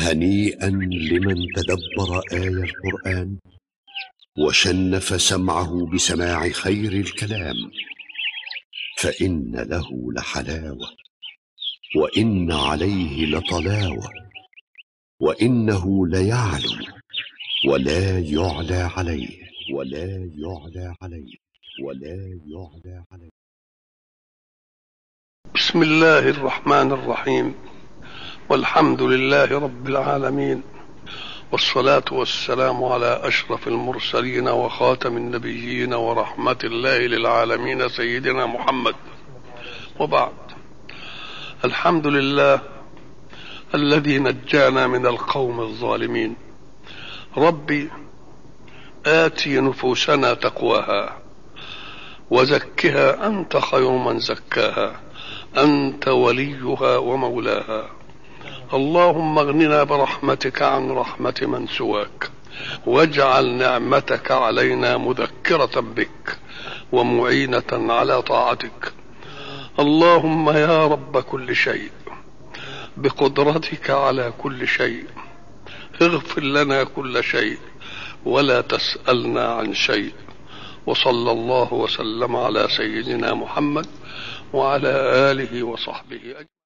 هنيئا لمن تدبر آي القرآن وشنف سمعه بسماع خير الكلام، فإن له لحلاوة وإن عليه لطلاوة، وإنه ليعلو ولا يعلى عليه ولا يعلى عليه ولا يعلى عليه. بسم الله الرحمن الرحيم، والحمد لله رب العالمين، والصلاة والسلام على أشرف المرسلين وخاتم النبيين ورحمة الله للعالمين سيدنا محمد. وبعد، الحمد لله الذي نجانا من القوم الظالمين. ربي آتي نفوسنا تقواها وزكها أنت خير من زكاها، أنت وليها ومولاها. اللهم اغننا برحمتك عن رحمة من سواك، واجعل نعمتك علينا مذكرة بك ومعينة على طاعتك. اللهم يا رب كل شيء، بقدرتك على كل شيء، اغفر لنا كل شيء ولا تسألنا عن شيء. وصلى الله وسلم على سيدنا محمد وعلى آله وصحبه أجمعين.